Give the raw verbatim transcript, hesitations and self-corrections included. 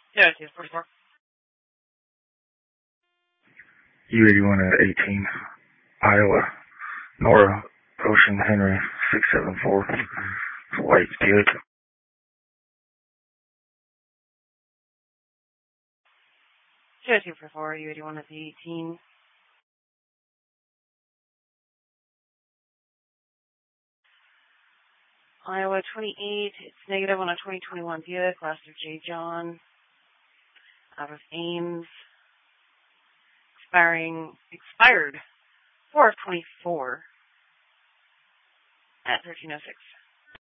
Yeah, it's forty-four. U eighty-one at eighteen, Iowa, Nora, Ocean, Henry, six seven four, White, Buick. Yeah, two for four, U eighty-one at eighteen. Iowa twenty-eight, it's negative on a twenty twenty-one Buick, Lester J. John, out of Ames, expiring, expired four of twenty-four at thirteen oh six.